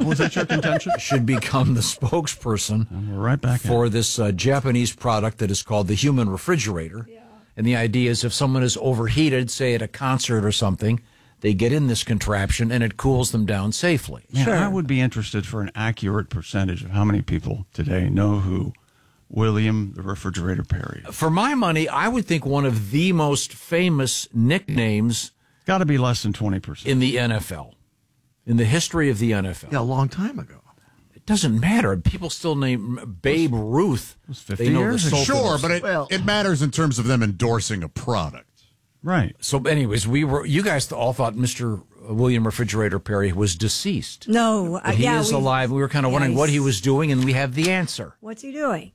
Was that your contention? Should become the spokesperson And we're right back for this Japanese product that is called the human refrigerator. Yeah. And the idea is if someone is overheated, say at a concert or something, they get in this contraption and it cools them down safely. Man, I would be interested for an accurate percentage of how many people today know who William the Refrigerator Perry is. For my money, I would think one of the most famous nicknames Got to be less than 20%. in the NFL, in the history of the NFL. Yeah, a long time ago. It doesn't matter. People still name Babe Ruth. was 50 years ago. Sure, but it matters in terms of them endorsing a product. Right. So anyways, you guys all thought Mr. William Refrigerator Perry was deceased. No. But he is alive. We were kind of wondering what he was doing, and we have the answer. What's he doing?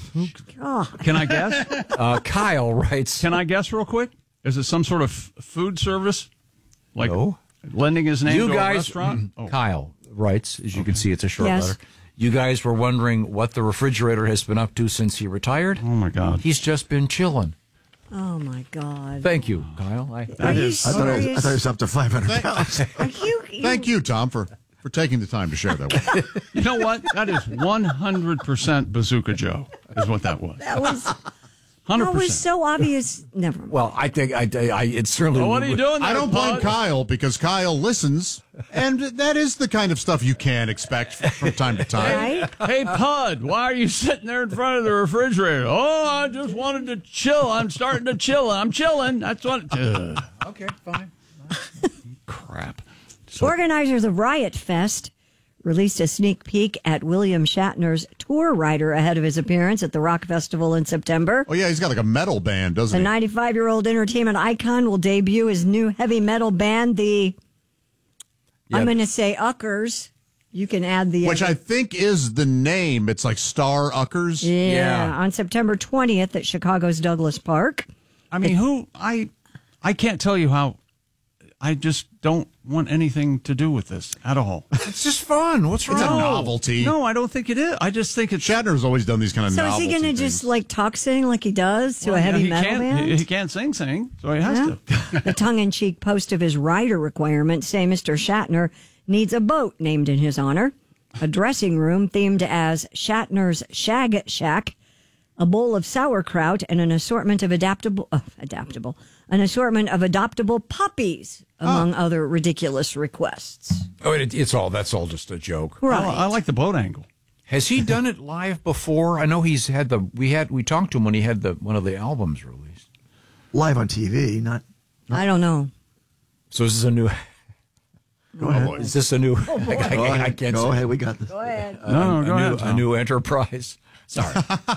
Can I guess? Kyle writes. Can I guess real quick? Is it some sort of food service? Like No. lending his name You to guys, a restaurant? Kyle writes, as you can see, it's a short Yes. letter. You guys were wondering what the refrigerator has been up to since he retired. Oh, my God. He's just been chilling. Oh, my God. Thank you, Kyle. Are you I thought it was up to 500 pounds. Are you Thank you, Tom, for taking the time to share that with me. You know what? That is 100% Bazooka Joe, is what that was. That was 100%. that was so obvious. Never mind. Well, I think it's certainly. Well, what are you doing there, I don't blame Bud? Kyle because Kyle listens, and that is the kind of stuff you can expect from time to time. Right? Hey, Pud, why are you sitting there in front of the refrigerator? Oh, I just wanted to chill. I'm starting to chill. I'm chilling. That's what. Okay, fine. Crap. Organizers of Riot Fest released a sneak peek at William Shatner's tour rider ahead of his appearance at the Rock Festival in September. Oh, yeah, he's got like a metal band, The doesn't he? 95-year-old entertainment icon will debut his new heavy metal band, I'm going to say Uckers. You can add the... Which I think is the name. It's like Star Uckers. Yeah, on September 20th at Chicago's Douglas Park. I mean, I can't tell you how. I just don't want anything to do with this at all. It's just fun. What's wrong? It's a novelty. No, I don't think it is. I just think it's. Shatner's always done these kind of So is novelty he going to things. just like talk sing like he does to a heavy metal band? He can't sing, so he has to. The tongue-in-cheek post of his rider requirements say Mr. Shatner needs a boat named in his honor, a dressing room themed as Shatner's Shag Shack, a bowl of sauerkraut, and an assortment of adaptable puppies, among other ridiculous requests. Oh, that's all just a joke. Right. I like the boat angle. Has he done it live before? I know he's had we talked to him when he had one of the albums released. Live on TV, not. I don't know. So is this a new? Go ahead. Is this a new? Go I ahead. can't Go say. ahead. We got this. Go ahead. No, go ahead. A new enterprise. Sorry.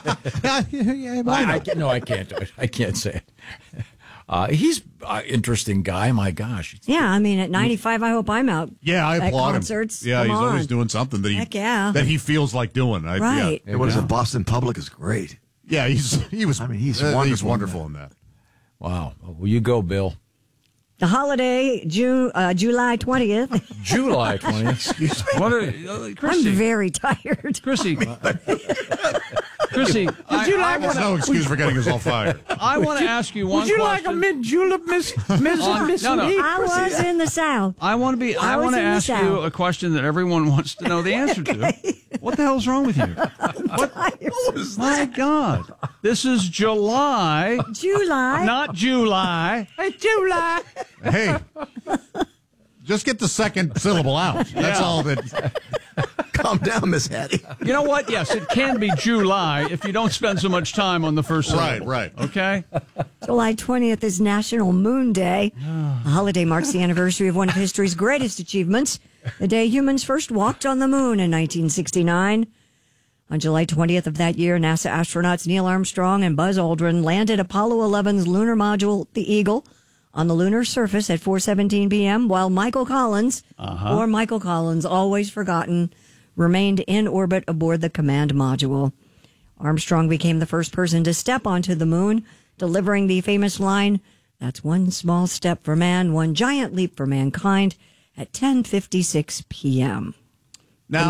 I can't do it. I can't say it. He's an interesting guy. My gosh. Yeah, I mean, at 95, I hope I'm out. Yeah, I at applaud concerts. him. Yeah, Come he's on. always doing something that Heck yeah. that he feels like doing. Right. Yeah, What is it? Boston Public is great. yeah he was. I mean, he's he's wonderful wonderful in that. Wow. Well, you go, Bill. The holiday, July 20th. July 20th. What I'm Chrissy? very tired. Chrissy. Chrissy, There's no excuse for getting us all fired. I want to ask you one Would you question. like a mint julep, Miss No. I was in the South. I want to was in the ask you South. a question that everyone wants to know the answer to. What the hell's wrong with you? My God. This is July, July. not July. July. Hey, just get the second syllable out. That's all that. Calm down, Miss Hattie. You know what? Yes, it can be July if you don't spend so much time on the first syllable. Right. Okay? July 20th is National Moon Day. The holiday marks the anniversary of one of history's greatest achievements, the day humans first walked on the moon in 1969. On July 20th of that year, NASA astronauts Neil Armstrong and Buzz Aldrin landed Apollo 11's lunar module, the Eagle, on the lunar surface at 4:17 p.m., while Michael Collins, or Michael Collins, always forgotten, remained in orbit aboard the command module. Armstrong became the first person to step onto the moon, delivering the famous line, "That's one small step for man, one giant leap for mankind," at 10:56 p.m. Now,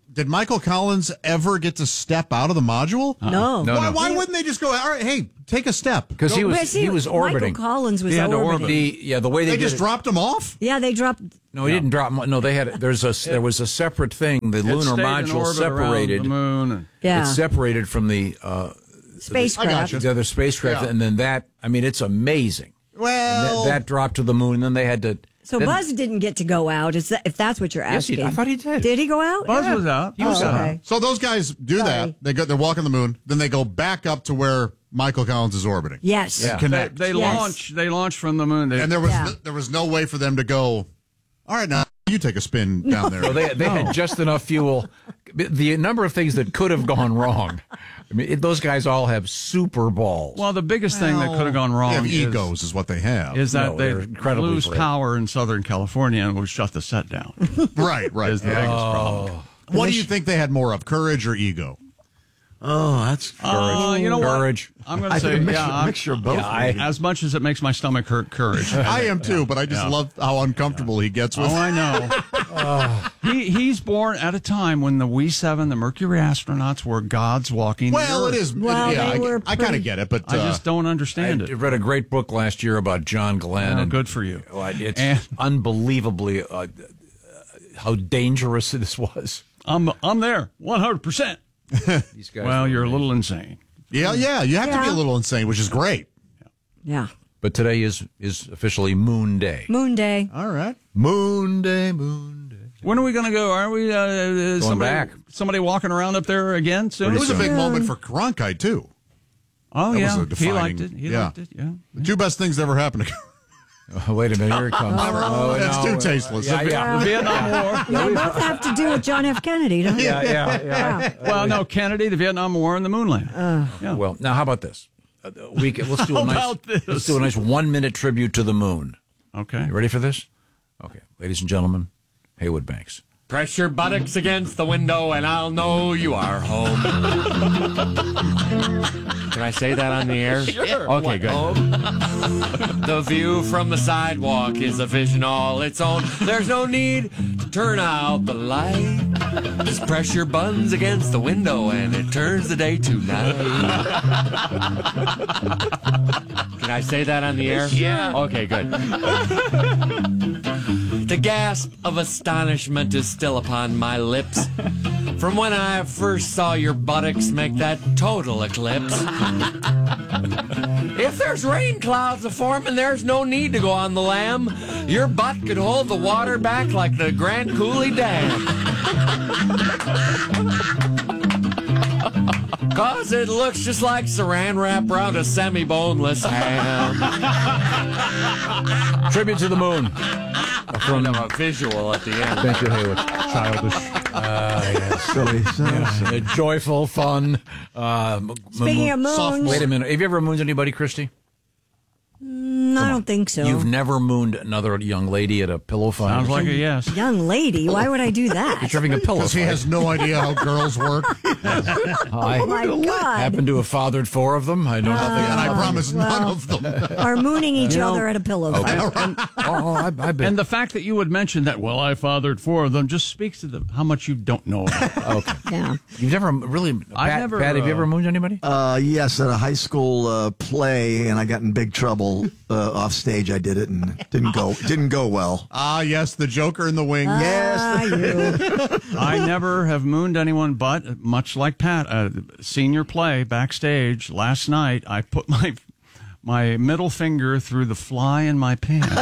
Did Michael Collins ever get to step out of the module? No. Why wouldn't they just go, all right, hey, take a step? Because he was orbiting. Michael Collins was He had to orbiting. orbit. The way They did just it- dropped him off? Yeah, they dropped. No, he didn't drop. No, they had. There was a separate thing. The It lunar stayed in module orbit around separated. the moon. And Yeah. It's separated from the Spacecraft. the other spacecraft, Yeah. and then that. I mean, it's amazing. Well, That dropped to the moon, and then they had to. So then- Buzz didn't get to go out. If that's what you're Yes, asking, I thought he did. Did he go out? Buzz was out. He was Oh, out. okay. so those guys do Sorry. that. They're walking the moon. Then they go back up to where Michael Collins is orbiting. Yes. Yeah. Connect. They Yes. launched from the moon. And there was Yeah. there was no way for them to go, all right, now you take a spin down there. Well, they had just enough fuel. The number of things that could have gone wrong. I mean, those guys all have super balls. well, the biggest thing that could have gone They wrong have egos is what they have. is that No, they they're incredibly lose brave. power in Southern California and would shut the set down. right. Is the biggest problem. What do you think they had more of, courage or ego? Oh, that's You know Courage. what? I'm going to I say, think a yeah, mixture of both. as much as it makes my stomach hurt, courage. I am too, but I just love how uncomfortable he gets with Oh, I know. He's born at a time when the We-7, the Mercury astronauts, were gods walking. Well, the it earth. is. Well, yeah, they were I kind pretty- of get it, but I just don't understand I it. read a great book last year about John Glenn. Oh, and good for you. It's And- unbelievably how dangerous this was. I'm there, 100%. These guys. Well, were you're a amazing. little insane. yeah, you have to be Yeah. a little insane, which is great. Yeah. But today is officially Moon Day. Moon Day. All right. Moon Day, Moon Day. When are we going to go? Are we back. somebody walking around up there again soon? It was a big moment for Cronkite too. Oh, That yeah. was a He defining- liked it. He yeah. liked it, yeah. The two best things that ever happened to Oh, wait a minute, here it comes. That's too tasteless. Yeah. The Vietnam War. They both have to do with John F. Kennedy, don't they? Yeah. Well, no, Kennedy, the Vietnam War, and the moon landing. Yeah. Well, now how about this? Let's do How a nice. about this? Let's do a nice 1 minute tribute to the moon. Okay. You ready for this? Okay, ladies and gentlemen, Haywood Banks. Press your buttocks against the window and I'll know you are home. Can I say that on the air? Sure. Okay, good. The view from the sidewalk is a vision all its own. There's no need to turn out the light. Just press your buns against the window and it turns the day to night. Can I say that on the air? Yeah. Okay, good. The gasp of astonishment is still upon my lips from when I first saw your buttocks make that total eclipse. If there's rain clouds a forming, there's no need to go on the lam. Your butt could hold the water back like the Grand Coulee Dam. 'Cause it looks just like saran wrap around a semi-boneless ham. Tribute to the moon. From a visual at the end. Thank you, Haywood. Childish. silly. Joyful, fun. Speaking of moons, Wait a minute. Have you ever mooned anybody, Christy? I don't think so. You've never mooned another young lady at a pillow fight? Sounds like a yes. Young lady, why would I do that? You're having a pillow Because he fight. has no idea how girls work. Oh my God. Happen to have fathered 4 of them. I don't know. And I promise none of them. Are mooning each other at a pillow fight. I've been. And the fact that you would mention that, well, I fathered 4 of them, just speaks to how much you don't know about it. Okay. Yeah. You've never really. Pat, never, Pat, have you ever mooned anybody? Yes, at a high school play, and I got in big trouble off stage. I did it, and didn't go well. Ah, yes, the Joker in the wings. Ah, you. I never have mooned anyone, but much like Pat, senior play backstage last night, I put my middle finger through the fly in my pants,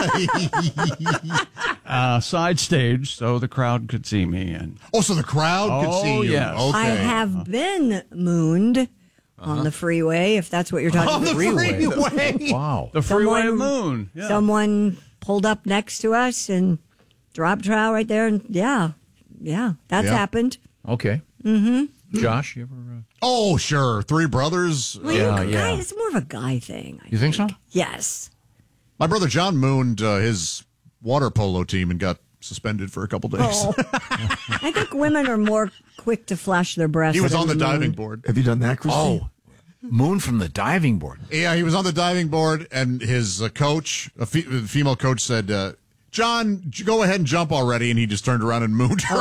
side stage, so the crowd could see me. And Oh, so the crowd could see you. yes. Okay. I have been mooned on the freeway, if that's what you're talking On the about. freeway. Wow. the freeway Someone- moon. Yeah. Someone pulled up next to us and dropped trowel right there. And yeah, that's Yeah. happened. Okay. Mm-hmm. Josh, you ever? Oh, sure. 3 brothers. Well, Yeah, guy, it's more of a guy thing. You think so? Yes. My brother John mooned his water polo team and got suspended for a couple days. Oh. I think women are more quick to flash their breasts. He was than on the men. diving board. Have you done that, Christine? Oh, moon from the diving board. Yeah, he was on the diving board, and his coach, the female coach, said, John, go ahead and jump already, and he just turned around and mooned her.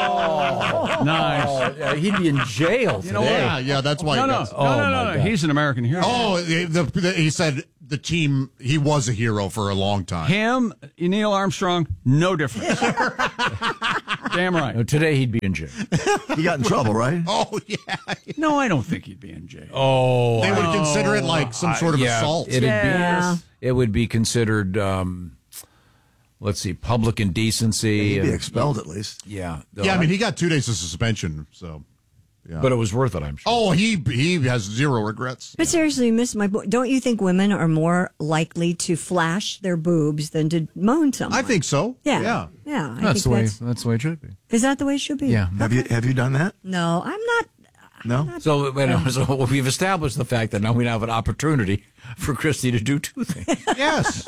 Nice. He'd be in jail today. Yeah, that's why. No. God. He's an American hero. Oh, he said the team, he was a hero for a long time. Him, Neil Armstrong, no difference. Damn right. No, today he'd be in jail. He got in trouble, right? Oh, yeah. No, I don't think he'd be in jail. Oh, They would consider it like some sort of assault. It would be considered, let's see, public indecency. He'd be expelled at least. Yeah. Yeah, I mean, he got 2 days of suspension, so. Yeah. But it was worth it, I'm sure. Oh, he has zero regrets. But seriously, Miss My Boy, don't you think women are more likely to flash their boobs than to moan someone? I think so. Yeah. Yeah. I That's think the way it should be. Is that the way it should be? Yeah. Have you done that? No, I'm not. No. So we've established the fact that now we have an opportunity for Christy to do two things. Yes.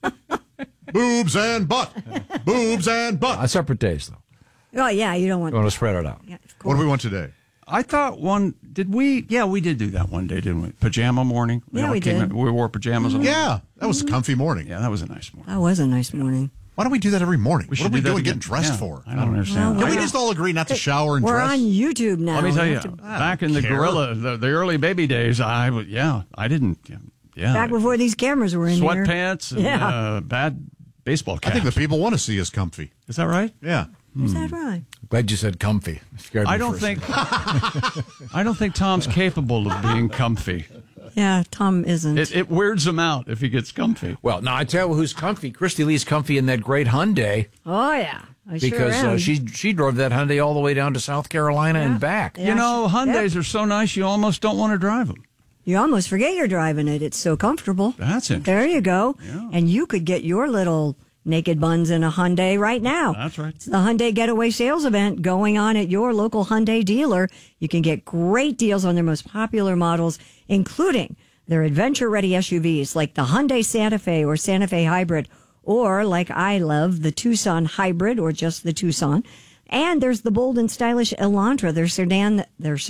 Boobs and butt. Boobs and butt. On separate days, though. Oh, yeah, you don't want You want to spread it out. Yeah, of What course. do we want today? I thought did we? Yeah, we did do that one day, didn't we? Pajama morning. Yeah, we did. We wore pajamas on. Yeah, that was a comfy morning. Yeah, that was a nice morning. That was a nice morning. Why don't we do that every morning? We should what are we do that doing again. getting dressed Yeah, for? I don't understand. Well, Can we Yeah. just all agree not to shower and We're dress? on YouTube now. Let me tell We you, have to- back in the care. gorilla, the early baby days, I didn't. Yeah, Back before these cameras were in here. sweatpants and Yeah. bad baseball I caps. think the people want to see us comfy. Is that right? Yeah. Is that right? Glad you said comfy. Scared me I don't for a second. think. I don't think Tom's capable of being comfy. Yeah, Tom isn't. It weirds him out if he gets comfy. Well, now I tell you who's comfy. Christy Lee's comfy in that great Hyundai Oh, yeah. I because sure am. she drove that Hyundai all the way down to South Carolina and back. Yeah. You know, Hyundais Yep. are so nice you almost don't want to drive them. You almost forget you're driving it. It's so comfortable. That's interesting. There you go. Yeah. And you could get your little naked buns in a Hyundai right now. That's right. It's the Hyundai Getaway Sales Event going on at your local Hyundai dealer. You can get great deals on their most popular models, including their adventure-ready SUVs like the Hyundai Santa Fe or Santa Fe Hybrid, or like I love, the Tucson Hybrid or just the Tucson. And there's the bold and stylish Elantra, their sedan.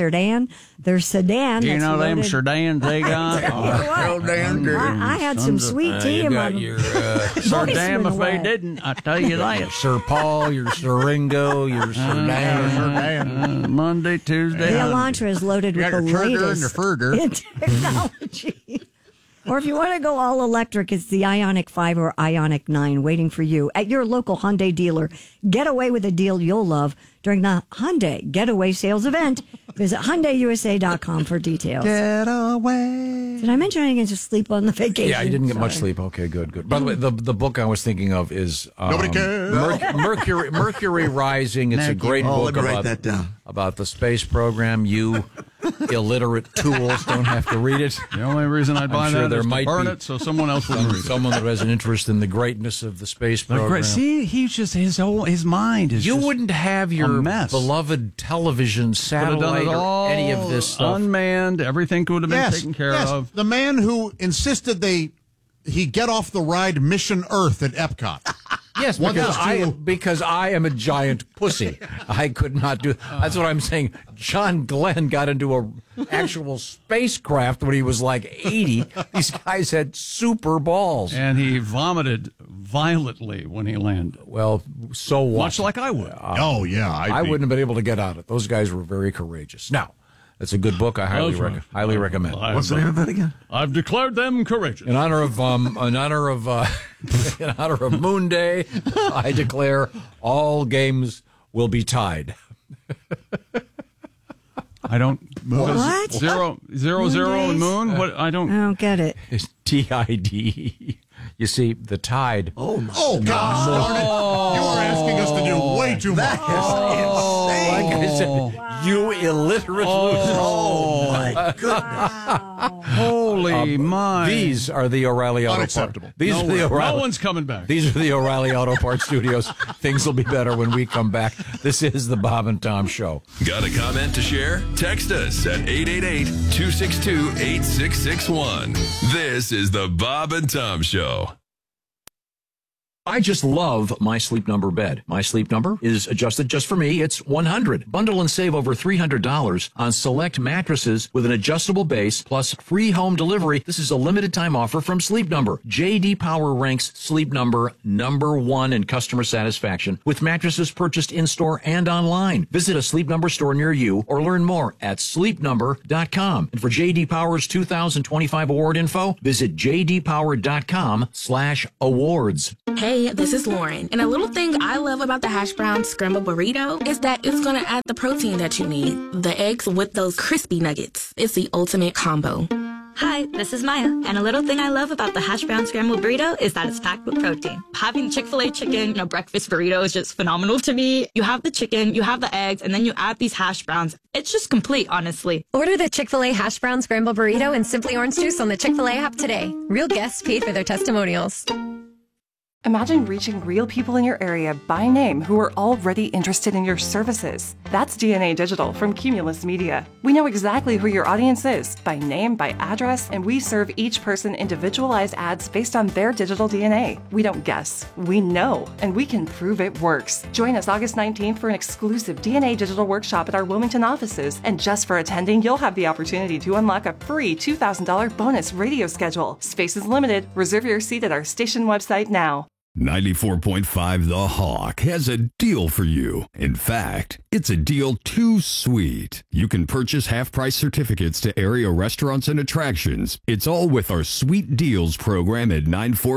You know them loaded- sedans they got? I had some sweet tea in my your So voice damn went if they away. didn't, I tell you that. Sir Paul, your Seringo, your Sedan. Monday, Tuesday. The Elantra is loaded with the latest furger. in technology. Or if you want to go all electric, it's the Ioniq 5 or Ioniq 9 waiting for you at your local Hyundai dealer. Get away with a deal you'll love during the Hyundai Getaway Sales Event. Visit HyundaiUSA.com for details. Get away. Did I mention I didn't get to sleep on the vacation? Yeah, you didn't get much Sorry. sleep. Okay, good. By the way, the book I was thinking of is Nobody cares. Mercury Rising. It's a great Oh, book let me write that down. about the space program. You illiterate tools don't have to read it. The only reason I'd buy sure that there is to might burn be it so someone else would read it. Someone that has an interest in the greatness of the space program. Great. See, he's just his mind is You just wouldn't have your mess. beloved television, could have done satellite, it or all any of this stuff. unmanned. Everything could have been taken care of. The man who insisted he get off the ride Mission Earth at Epcot. Yes, What because does do- because I am a giant pussy. I could not do. That's what I'm saying. John Glenn got into a actual spacecraft when he was like 80. These guys had super balls. And he vomited violently when he landed, Well, so what? much like I would. Oh, yeah. I wouldn't have been able to get on it. Those guys were very courageous. Now, it's a good book. I highly That's right. highly recommend. What's the name of it again? I've declared them courageous. In honor of Moon Day, I declare all games will be tied. I don't. What? Zero and moon. What? I don't. I don't get it. It's TID. You see, the tide. Oh, my Oh, gosh darn it. You are asking us to do way too much. Like I said, you illiterate loser. Oh, my goodness. Holy my! These are the O'Reilly Auto Unacceptable. Parts. These are the no O'Reilly. one's coming back. These are the O'Reilly Auto Parts Studios. Things will be better when we come back. This is the Bob and Tom Show. Got a comment to share? Text us at 888-262-8661. This is the Bob and Tom Show. I just love My Sleep Number bed. My Sleep Number is adjusted just for me. It's 100. Bundle and save over $300 on select mattresses with an adjustable base plus free home delivery. This is a limited time offer from Sleep Number. J.D. Power ranks Sleep Number #1 in customer satisfaction with mattresses purchased in-store and online. Visit a Sleep Number store near you or learn more at sleepnumber.com. And for J.D. Power's 2025 award info, visit jdpower.com/awards. Hey, this is Lauren, and a little thing I love about the hash brown scrambled burrito is that it's going to add the protein that you need. The eggs with those crispy nuggets. It's the ultimate combo. Hi, this is Maya, and a little thing I love about the hash brown scrambled burrito is that it's packed with protein. Having Chick-fil-A chicken, breakfast burrito is just phenomenal to me. You have the chicken, you have the eggs, and then you add these hash browns. It's just complete, honestly. Order the Chick-fil-A hash brown scrambled burrito and Simply Orange Juice on the Chick-fil-A app today. Real guests paid for their testimonials. Imagine reaching real people in your area by name who are already interested in your services. That's DNA Digital from Cumulus Media. We know exactly who your audience is by name, by address, and we serve each person individualized ads based on their digital DNA. We don't guess, we know, and we can prove it works. Join us August 19th for an exclusive DNA Digital workshop at our Wilmington offices. And just for attending, you'll have the opportunity to unlock a free $2,000 bonus radio schedule. Space is limited. Reserve your seat at our station website now. 94.5 The Hawk has a deal for you. In fact, it's a deal too sweet. You can purchase half-price certificates to area restaurants and attractions. It's all with our Sweet Deals program at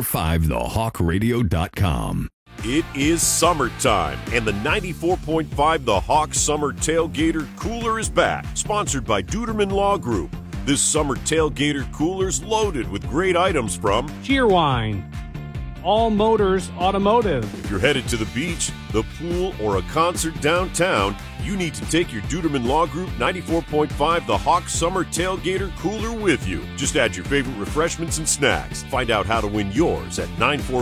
945thehawkradio.com. It is summertime, and the 94.5 The Hawk Summer Tailgater Cooler is back, sponsored by Duderman Law Group. This summer tailgater cooler's loaded with great items from Cheerwine, All Motors Automotive. If you're headed to the beach, the pool, or a concert downtown, you need to take your Duderman Law Group 94.5 The Hawk Summer Tailgater Cooler with you. Just add your favorite refreshments and snacks. Find out how to win yours at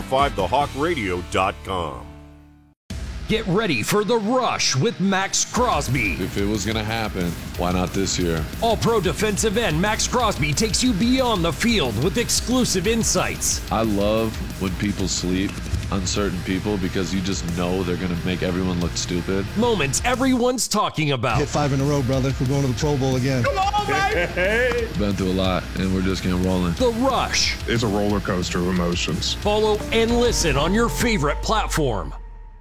945thehawkradio.com. Get ready for The Rush with Max Crosby. If it was going to happen, why not this year? All-pro defensive end Max Crosby takes you beyond the field with exclusive insights. I love when people sleep on certain people because you just know they're going to make everyone look stupid. Moments everyone's talking about. Hit 5 in a row, brother. We're going to the Pro Bowl again. Come on, baby! Been through a lot, and we're just getting rolling. The Rush. It's a roller coaster of emotions. Follow and listen on your favorite platform.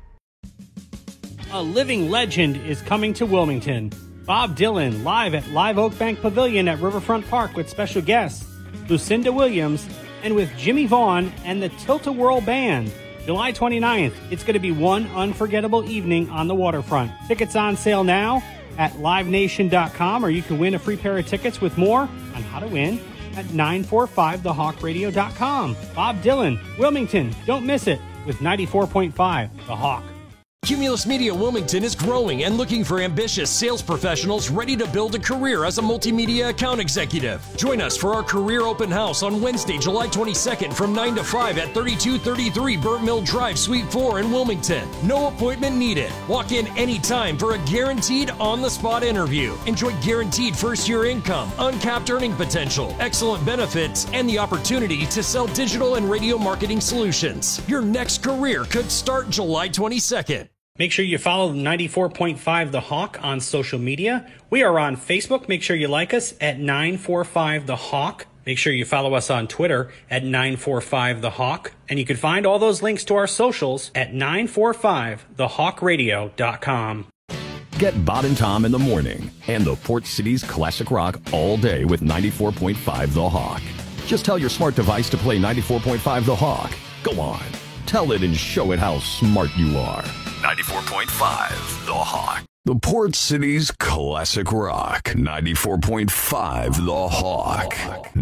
A living legend is coming to Wilmington. Bob Dylan live at Live Oak Bank Pavilion at Riverfront Park with special guests Lucinda Williams and with Jimmy Vaughn and the Tilt-A-Whirl Band. July 29th. It's going to be one unforgettable evening on the waterfront. Tickets on sale now at livenation.com, or you can win a free pair of tickets with more on how to win at 945thehawkradio.com. Bob Dylan, Wilmington. Don't miss it with 94.5 The Hawk. Cumulus Media Wilmington is growing and looking for ambitious sales professionals ready to build a career as a multimedia account executive. Join us for our career open house on Wednesday, July 22nd from 9 to 5 at 3233 Burnt Mill Drive, Suite 4 in Wilmington. No appointment needed. Walk in anytime for a guaranteed on-the-spot interview. Enjoy guaranteed first-year income, uncapped earning potential, excellent benefits, and the opportunity to sell digital and radio marketing solutions. Your next career could start July 22nd. Make sure you follow 94.5 The Hawk on social media. We are on Facebook. Make sure you like us at 945 The Hawk. Make sure you follow us on Twitter at 945 The Hawk. And you can find all those links to our socials at 945thehawkradio.com. Get Bob and Tom in the morning and the Port City's classic rock all day with 94.5 The Hawk. Just tell your smart device to play 94.5 The Hawk. Go on. Tell it and show it how smart you are. 94.5 The Hawk. The Port City's classic rock. 94.5 The Hawk.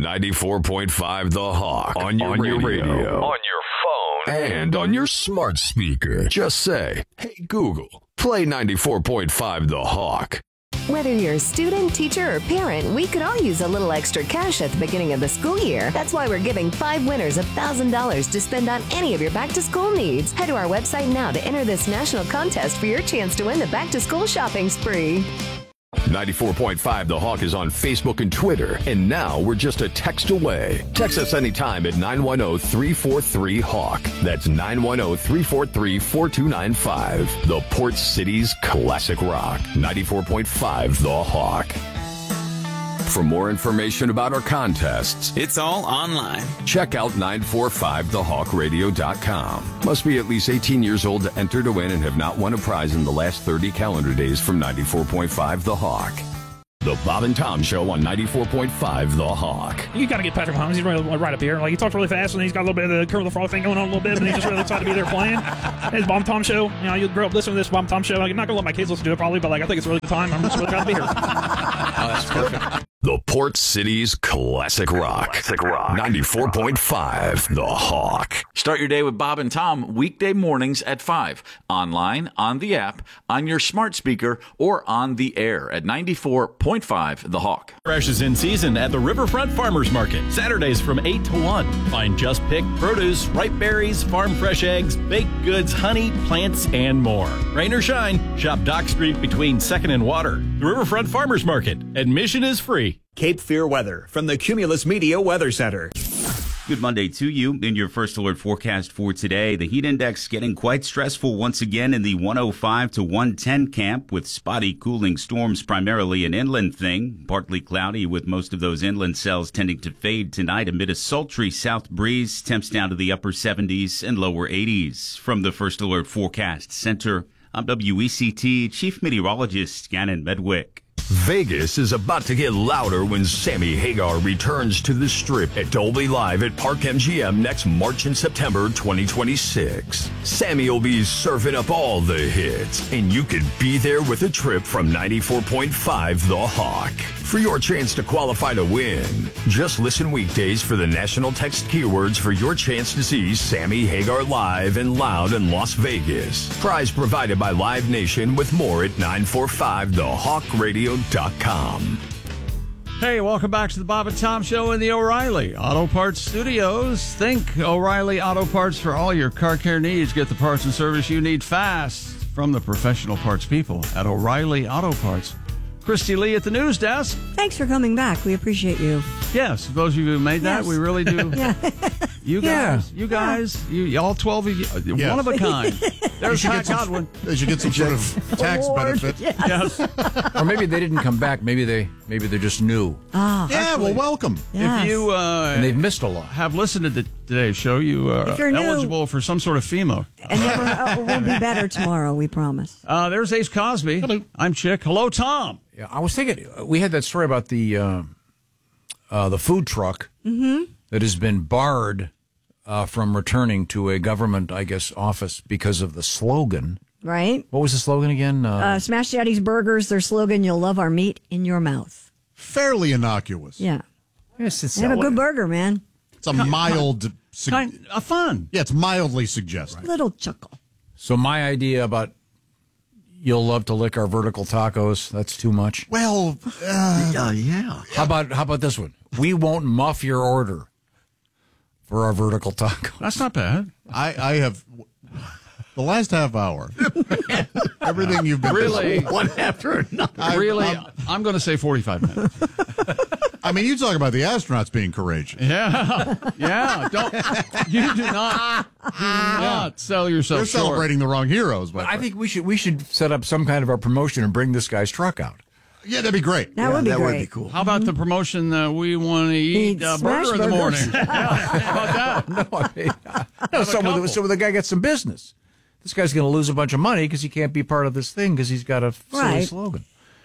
94.5 The Hawk. On your radio. On your phone. And on your smart speaker. Just say, hey Google, play 94.5 The Hawk. Whether you're a student, teacher, or parent, we could all use a little extra cash at the beginning of the school year. That's why we're giving 5 winners $1,000 to spend on any of your back-to-school needs. Head to our website now to enter this national contest for your chance to win the back-to-school shopping spree. 94.5 The Hawk is on Facebook and Twitter, and now we're just a text away. Text us anytime at 910-343-HAWK. That's 910-343-4295. The Port City's classic rock. 94.5 The Hawk. For more information about our contests, it's all online. Check out 945thehawkradio.com. Must be at least 18 years old to enter to win and have not won a prize in the last 30 calendar days from 94.5 The Hawk. The Bob and Tom Show on 94.5 The Hawk. You got to get Patrick Mahomes. He's right up here. Like, he talks really fast, and he's got a little bit of the Kermit the Frog thing going on a little bit, but he's just really excited to be there playing. It's Bob and Tom Show. You know, you grow up listening to this Bob and Tom Show. I'm not going to let my kids listen to it probably, but I think it's a really good time. I'm just really glad to be here. Oh, that's perfect. The Port City's classic rock. 94.5 The Hawk. Start your day with Bob and Tom weekday mornings at 5. Online, on the app, on your smart speaker, or on the air at 94.5 The Hawk. Fresh is in season at the Riverfront Farmers Market. Saturdays from 8 to 1. Find just picked produce, ripe berries, farm fresh eggs, baked goods, honey, plants, and more. Rain or shine, shop Dock Street between 2nd and Water. The Riverfront Farmers Market. Admission is free. Cape Fear weather from the Cumulus Media Weather Center. Good Monday to you. In your first alert forecast for today, the heat index getting quite stressful once again in the 105 to 110 camp with spotty cooling storms, primarily an inland thing. Partly cloudy with most of those inland cells tending to fade tonight amid a sultry south breeze. Temps down to the upper 70s and lower 80s. From the first alert forecast center, I'm WECT Chief Meteorologist Gannon Medwick. Vegas is about to get louder when Sammy Hagar returns to the Strip at Dolby Live at Park MGM next March and September 2026. Sammy will be serving up all the hits, and you could be there with a trip from 94.5 The Hawk. For your chance to qualify to win, just listen weekdays for the national text keywords for your chance to see Sammy Hagar live and loud in Las Vegas. Prize provided by Live Nation with more at 945thehawkradio.com. Hey, welcome back to the Bob and Tom Show in the O'Reilly Auto Parts Studios. Think O'Reilly Auto Parts for all your car care needs. Get the parts and service you need fast from the professional parts people at O'Reilly Auto Parts. Christy Lee at the news desk. Thanks for coming back. We appreciate you. Yes, those of you who made that, we really do. Yeah. You guys, you all 12 of you, one of a kind. There's Pat Godwin. They should get some sort of tax benefit. Yes. Or maybe they didn't come back. Maybe they're just new. Ah, yeah, well, welcome. Yes. If you and they've missed a lot. Have listened to today's show, you are eligible for some sort of FEMA. And we'll be better tomorrow, we promise. There's Ace Cosby. Hello. I'm Chick. Hello, Tom. Yeah, I was thinking we had that story about the food truck that has been barred from returning to a government, I guess, office because of the slogan. Right. What was the slogan again? Smash Daddy's Burgers, their slogan, you'll love our meat in your mouth. Fairly innocuous. Yeah. Yes, they have a good burger, man. It's a mild... fun. Yeah, it's mildly suggestive. Little chuckle. So my idea about you'll love to lick our vertical tacos, that's too much. Well, yeah. How about this one? We won't muff your order for our vertical tacos. That's not bad. I have the last half hour. Everything you've been really one after another. I'm going to say 45 minutes. I mean, you talk about the astronauts being courageous. Yeah. You do not sell yourself You're short. celebrating the wrong heroes. But I think we should set up some kind of a promotion and bring this guy's truck out. Yeah, that'd be great. That would be great. Would be cool. How about the promotion that we want to eat a burger in the morning? How about that? So the guy gets some business. This guy's going to lose a bunch of money because he can't be part of this thing because he's got a silly slogan.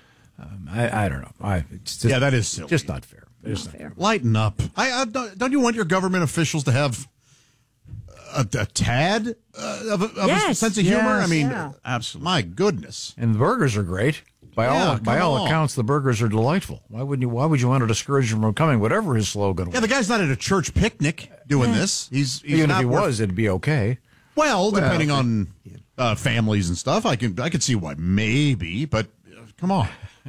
I don't know. It's just, that is silly. Just not fair. Not fair. Lighten up. Don't you want your government officials to have a tad of a sense of humor? I mean, absolutely. My goodness. And the burgers are great. By all accounts, the burgers are delightful. Why would you want to discourage him from coming? Whatever his slogan was. Yeah, the guy's not at a church picnic doing this. He's even not if he was, it'd be okay. Well, depending on families and stuff, I could see why maybe, but come on.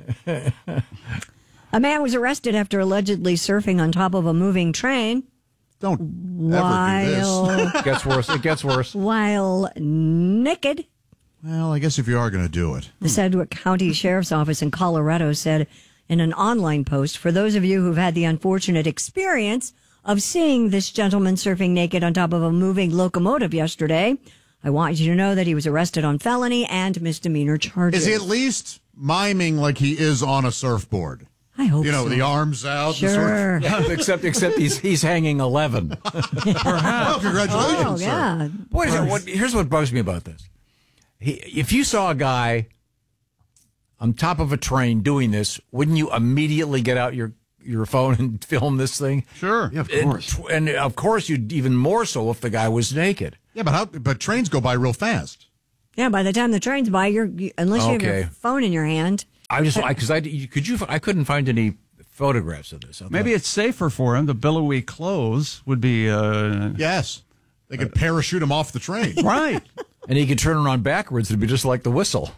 A man was arrested after allegedly surfing on top of a moving train. Don't ever do this. It gets worse. While naked. Well, I guess if you are going to do it. The Sedgwick County Sheriff's Office in Colorado said in an online post, for those of you who've had the unfortunate experience of seeing this gentleman surfing naked on top of a moving locomotive yesterday, I want you to know that he was arrested on felony and misdemeanor charges. Is he at least miming like he is on a surfboard? I hope so. The arms out. Sure. Yeah, except he's hanging 11. Perhaps. Well, congratulations, yeah. Boy, here's what bugs me about this. If you saw a guy on top of a train doing this, wouldn't you immediately get out your phone and film this thing? Sure. Yeah, of course. And of course, you'd even more so if the guy was naked. Yeah, but trains go by real fast. Yeah, by the time the train's by, unless you have your phone in your hand. I couldn't find any photographs of this. Maybe it's safer for him. The billowy clothes would be. Yes, they could parachute him off the train. Right. And he could turn around backwards. It'd be just like the whistle.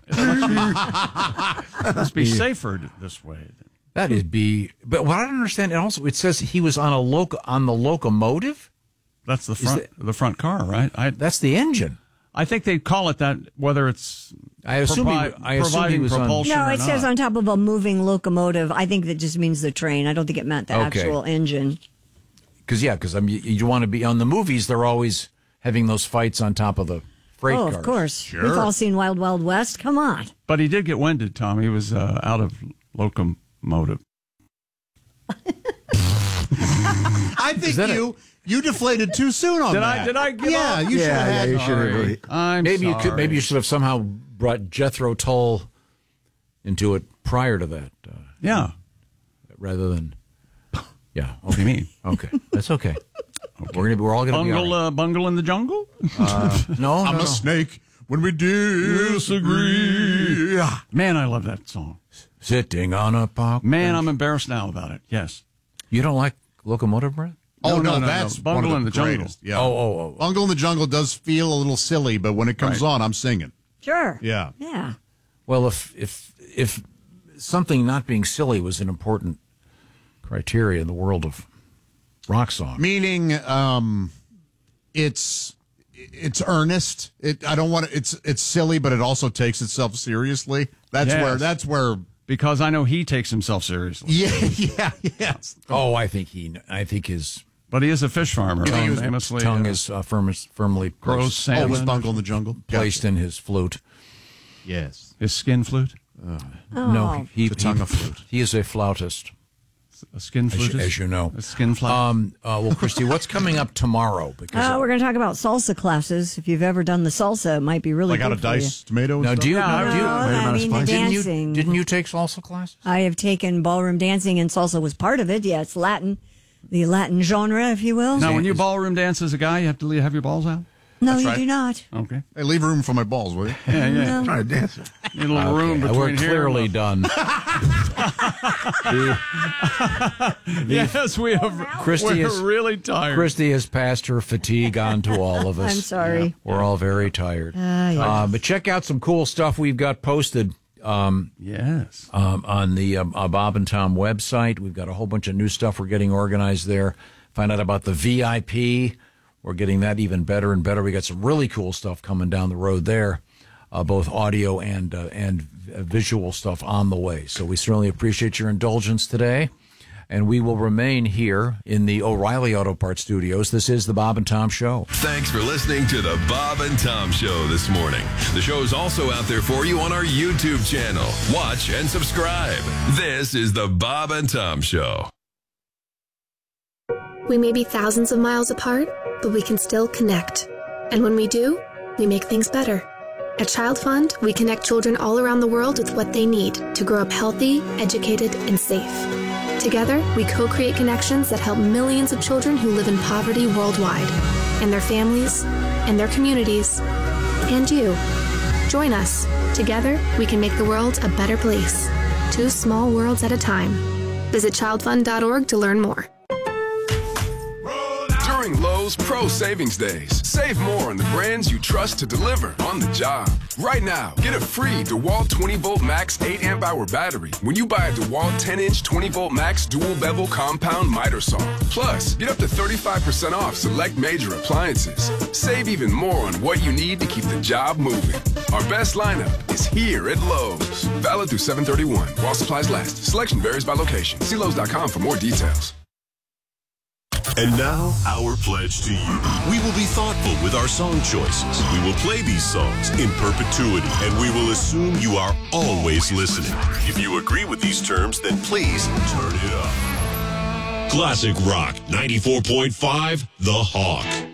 It must be safer this way. That'd be. But what I don't understand, and also it says he was on the locomotive. That's the front car, right? That's the engine. I think they call it that, whether it's providing propulsion. No, it says on top of a moving locomotive. I think that just means the train. I don't think it meant the actual engine. Because you want to be on the movies. They're always having those fights on top of the freight cars. Of course. Sure. We've all seen Wild Wild West. Come on. But he did get winded, Tom. He was out of locomotive. I think you deflated too soon on that. Did I give Yeah, up? you should have had. You should have. Maybe you should have somehow brought Jethro Tull into it prior to that. Yeah. Rather than. Yeah. What do you mean? Okay, that's okay. We're all gonna be all right. Bungle in the jungle. No, I'm a snake when we disagree. Man, I love that song. Sitting on a park. Man, I'm embarrassed now about it. Yes. You don't like Locomotive Breath? Oh, no, that's Bungle one in of the the Jungle. greatest. Yeah. Oh. Bungle in the Jungle does feel a little silly, but when it comes on, I'm singing. Sure. Yeah. Yeah. Well, if something not being silly was an important criteria in the world of rock song, meaning it's earnest. I don't want to. It's silly, but it also takes itself seriously. That's where. Because I know he takes himself seriously. Yeah. Oh, I think his. But he is a fish farmer. Famously, tongue is firmly grows salmon. Was Bungle in the Jungle placed in his flute? Yes, his skin flute. No, the tongue of flute. He is a flautist. A skin flutist, as you know. A skin flute. Well, Christy, what's coming up tomorrow? Because we're going to talk about salsa classes. If you've ever done the salsa, it might be really good how to for dice tomatoes. No, do you? I mean, the dancing. Didn't you take salsa classes? I have taken ballroom dancing, and salsa was part of it. Yeah, it's Latin, the Latin genre, if you will. Now, when you ballroom dance as a guy, you have to have your balls out? No, you do not. Okay. Hey, leave room for my balls, will you? Yeah. No. I'm trying to dance it. Need a little room between we're here clearly and done. Yes, we have. We're really tired. Christy has passed her fatigue on to all of us. I'm sorry. Yeah, we're all very tired. Yes. But check out some cool stuff we've got posted. Yes. On the Bob and Tom website. We've got a whole bunch of new stuff we're getting organized there. Find out about the VIP. We're getting that even better and better. We got some really cool stuff coming down the road there, both audio and visual stuff on the way. So we certainly appreciate your indulgence today. And we will remain here in the O'Reilly Auto Parts Studios. This is the Bob and Tom Show. Thanks for listening to the Bob and Tom Show this morning. The show is also out there for you on our YouTube channel. Watch and subscribe. This is the Bob and Tom Show. We may be thousands of miles apart, but we can still connect. And when we do, we make things better. At Child Fund, we connect children all around the world with what they need to grow up healthy, educated, and safe. Together, we co-create connections that help millions of children who live in poverty worldwide, and their families, and their communities, and you. Join us. Together, we can make the world a better place. 2 small worlds at a time. Visit childfund.org to learn more. During low Lowe's Pro Savings Days. Save more on the brands you trust to deliver on the job. Right now, get a free DeWalt 20-volt max 8-amp-hour battery when you buy a DeWalt 10-inch 20-volt max dual-bevel compound miter saw. Plus, get up to 35% off select major appliances. Save even more on what you need to keep the job moving. Our best lineup is here at Lowe's. Valid through 7/31 while supplies last. Selection varies by location. See Lowe's.com for more details. And now, our pledge to you. We will be thoughtful with our song choices. We will play these songs in perpetuity, and we will assume you are always listening. If you agree with these terms, then please turn it up. Classic Rock 94.5, The Hawk.